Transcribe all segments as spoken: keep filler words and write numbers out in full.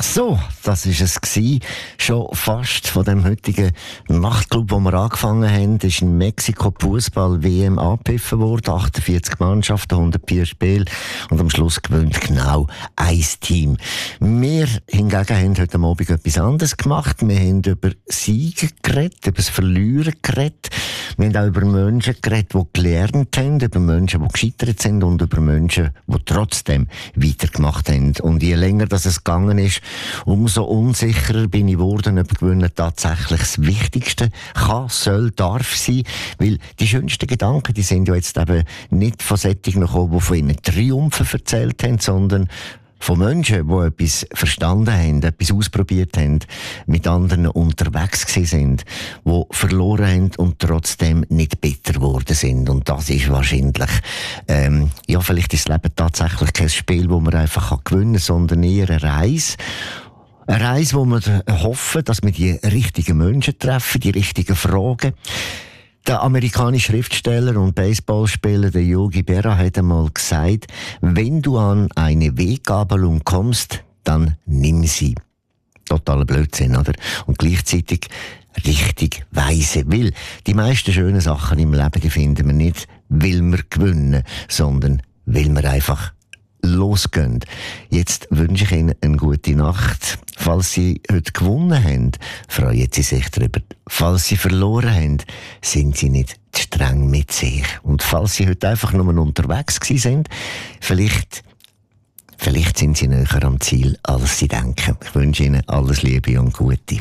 So, das war es gewesen. Schon fast von dem heutigen Nachtclub, wo wir angefangen haben, ist in Mexiko Fußball-W M angepfiffen worden. achtundvierzig Mannschaften, hundertvier Spiele. Und am Schluss gewinnt genau ein Team. Wir hingegen haben heute Abend etwas anderes gemacht. Wir haben über Siegen geredet, über das Verlieren geredet. Wir haben auch über Menschen geredet, die gelernt haben, über Menschen, die gescheitert sind und über Menschen, die trotzdem weitergemacht haben. Und je länger das es gegangen ist, umso unsicherer bin ich geworden, ob Gewinnen tatsächlich das Wichtigste kann, soll, darf sein. Weil die schönsten Gedanken, die sind ja jetzt eben nicht von solchen gekommen, die von ihnen Triumphe erzählt haben, sondern von Menschen, die etwas verstanden haben, etwas ausprobiert haben, mit anderen unterwegs gewesen sind, die verloren haben und trotzdem nicht bitter geworden sind. Und das ist wahrscheinlich, ähm, ja, vielleicht ist das Leben tatsächlich kein Spiel, wo man einfach gewinnen kann, sondern eher eine Reise. Eine Reise, wo wir hoffen, dass wir die richtigen Menschen treffen, die richtigen Fragen. Der amerikanische Schriftsteller und Baseballspieler, der Yogi Berra, hat einmal gesagt, wenn du an eine Weggabelung kommst, dann nimm sie. Totaler Blödsinn, oder? Und gleichzeitig richtig weise. Weil die meisten schönen Sachen im Leben, die finden wir nicht, weil wir gewinnen, sondern weil wir einfach losgehen. Jetzt wünsche ich Ihnen eine gute Nacht. Falls Sie heute gewonnen haben, freuen Sie sich darüber. Falls Sie verloren haben, sind Sie nicht zu streng mit sich. Und falls Sie heute einfach nur unterwegs gewesen sind, vielleicht, vielleicht sind Sie näher am Ziel, als Sie denken. Ich wünsche Ihnen alles Liebe und Gute.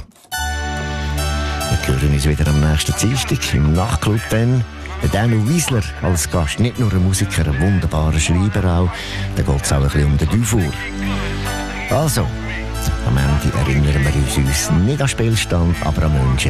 Wir hören uns wieder am nächsten Dienstag im Nachtclub dann. Der Daniel Wiesler als Gast, nicht nur ein Musiker, ein wunderbarer Schreiber auch. Da geht es auch ein bisschen um den Dufour. Also, am Ende erinnern wir uns, uns nicht an Spielstand, aber an Menschen.